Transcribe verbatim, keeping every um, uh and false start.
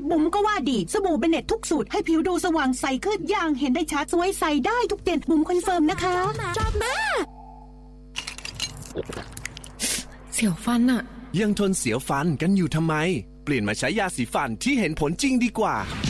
บุ๋มก็ว่าดีสบู่เบเน็ตทุกสูตรให้ผิวดูสว่างใสขึ้นอย่างเห็นได้ชัดสวยใสได้ทุกเดือนบุ๋มคอนเฟิร์มนะคะชอบมากเสียวฟันอะยังทนเสียวฟันกันอยู่ทำไมเปลี่ยนมาใช้ยาสีฟันที่เห็นผลจริงดีกว่า